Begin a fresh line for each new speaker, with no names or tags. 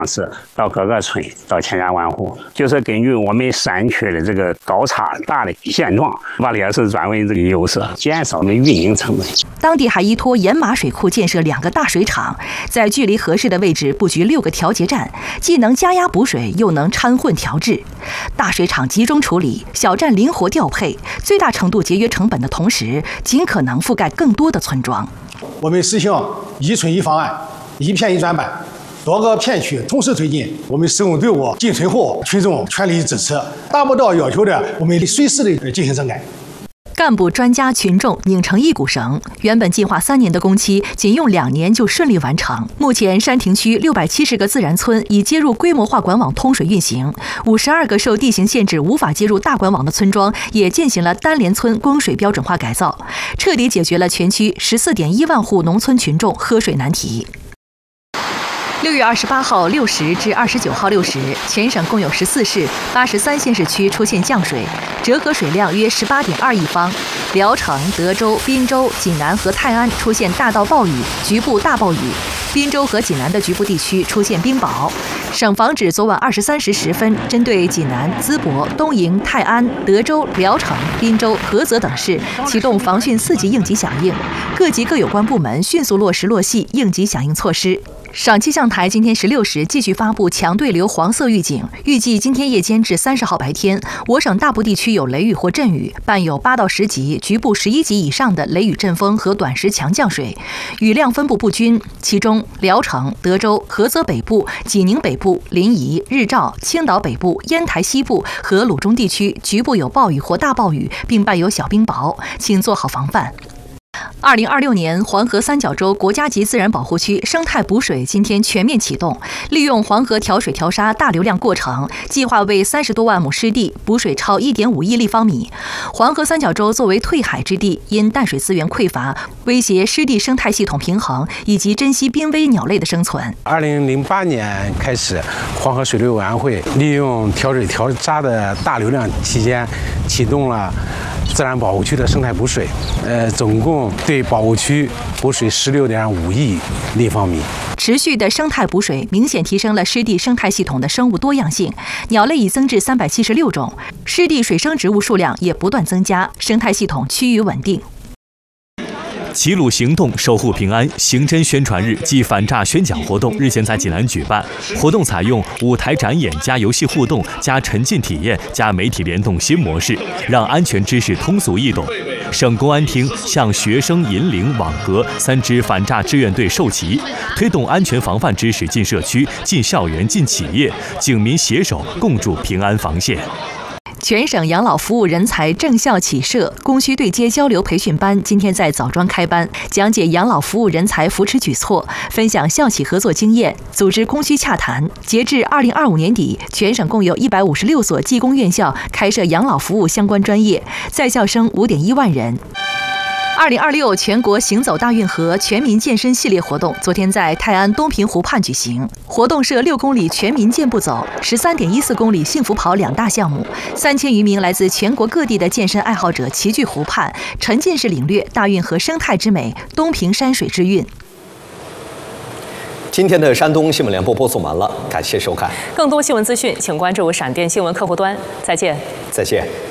是到各个村，到千家万户，就是根据我们山区的这个高差大的现状，把劣势转为这个优势，减少了运营成本。
当地还依托盐马水库建设2个大水厂，在距离合适的位置布局6个调节站，既能加压补水，又能掺混调制。大水厂集中处理，小站灵活调配，最大程度节约成本的同时，尽可能覆盖更多的村庄。
我们实行一村一方案，一片一专办。多个片区同时推进，我们施工队伍进村后，群众全力支持，达不到要求的，我们随时的进行整改。
干部、专家、群众拧成一股绳，原本计划3年的工期，仅用2年就顺利完成。目前，山亭区670个自然村已接入规模化管网通水运行，52个受地形限制无法接入大管网的村庄也进行了单联村供水标准化改造，彻底解决了全区14.1万户农村群众喝水难题。6月28号6时至29号6时，全省共有14市、83县市区出现降水，折合水量约18.2亿方。聊城、德州、滨州、济南和泰安出现大到暴雨、局部大暴雨，滨州和济南的局部地区出现冰雹。省防指昨晚23时10分，针对济南、淄博、东营、泰安、德州、聊城、滨州、菏泽等市启动防汛4级应急响应，各级各有关部门迅速落实落细应急响应措施。省气象台今天16时继续发布强对流黄色预警，预计今天夜间至30号白天，我省大部地区有雷雨或阵雨，伴有8到10级、局部11级以上的雷雨阵风和短时强降水，雨量分布不均。其中，聊城、德州、菏泽北部、济宁北部、临沂、日照、青岛北部、烟台西部和鲁中地区局部有暴雨或大暴雨，并伴有小冰雹，请做好防范。2026年黄河三角洲国家级自然保护区生态补水今天全面启动，利用黄河调水调沙大流量过程，计划为30多万亩湿地补水超1.5亿立方米。黄河三角洲作为退海之地，因淡水资源匮乏，威胁湿地生态系统平衡以及珍稀濒危鸟类的生存。
2008年开始，黄河水利委员会利用调水调沙的大流量期间，启动了自然保护区的生态补水，总共对保护区补水16.5亿立方米。
持续的生态补水明显提升了湿地生态系统的生物多样性，鸟类已增至376种，湿地水生植物数量也不断增加，生态系统趋于稳定。
齐鲁行动守护平安刑侦宣传日暨反诈宣讲活动日前在济南举办。活动采用舞台展演加游戏互动加沉浸体验加媒体联动新模式，让安全知识通俗易懂。省公安厅向学生引领网格3支反诈志愿队授旗，推动安全防范知识进社区、进校园、进企业，警民携手共筑平安防线。
全省养老服务人才正校企社供需对接交流培训班今天在枣庄开班，讲解养老服务人才扶持举措，分享校企合作经验，组织供需洽谈。截至2025年底，全省共有156所技工院校开设养老服务相关专业，在校生5.1万人。2026全国行走大运河全民健身系列活动昨天在泰安东平湖畔举行，活动设6公里全民健步走、13.14公里幸福跑2大项目，3000余名来自全国各地的健身爱好者齐聚湖畔，沉浸式领略大运河生态之美、东平山水之韵。
今天的山东新闻联播播送完了，感谢收看。
更多新闻资讯，请关注闪电新闻客户端。再见。
再见。